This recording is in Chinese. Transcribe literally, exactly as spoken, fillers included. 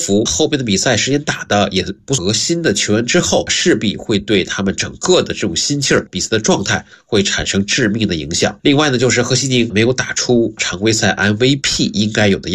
服后边的比赛时间打的也不和新的球员之后，势必会对他们整个的这种心气儿、比赛的状态会产生致命的影响。另外呢，就是贺西宁没有打出常规赛 M V P 应该有的